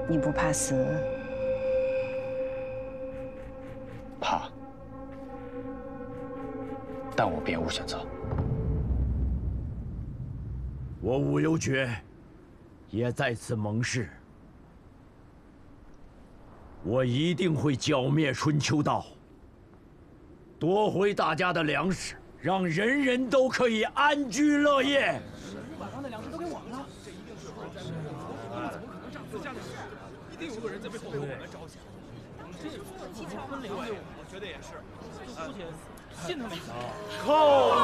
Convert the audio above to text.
你不怕死？ 怕，但我别无选择。 我武幽厥也在此盟誓，我一定会剿灭春秋道，夺回大家的粮食，让人人都可以安居乐业。 把他的粮食都给我们了，这一定是他们怎么可能这样自家的事？一定有个人在背后为我们着想。这技巧分粮，我觉得也是。姑且信他们一下。靠！